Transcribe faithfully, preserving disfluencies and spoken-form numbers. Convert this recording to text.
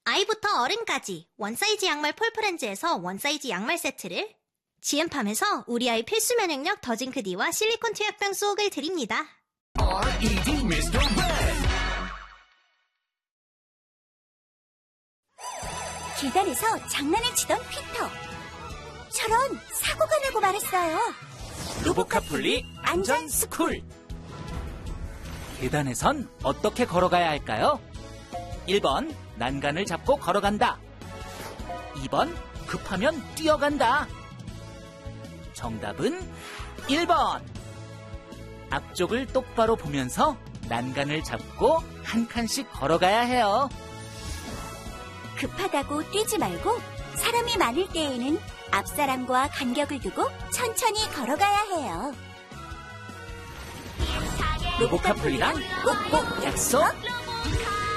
아이부터 어른까지 원사이즈 양말 폴프렌즈에서 원사이즈 양말 세트를, 지엠팜에서 우리 아이 필수 면역력 더징크디와 실리콘 투약병 수옥을 드립니다. 알이디 미스터 red. 계단에서 장난을 치던 피터. 저런 사고가 나고 말았어요. 로보카폴리 안전스쿨. 계단에선 어떻게 걸어가야 할까요? 일 번 난간을 잡고 걸어간다. 이 번 급하면 뛰어간다. 정답은 일 번. 앞쪽을 똑바로 보면서 난간을 잡고 한 칸씩 걸어가야 해요. 급하다고 뛰지 말고 사람이 많을 때에는 앞사람과 간격을 두고 천천히 걸어가야 해요. 로보카폴리랑 꼭꼭 약속.